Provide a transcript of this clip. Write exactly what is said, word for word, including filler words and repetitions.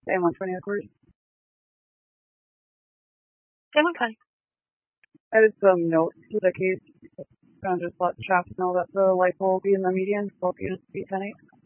Same one twenty Edward. Same one twenty. I did some notes to the case. Gonna just let traffic know that the light will be in the median, so it'll be ten eight.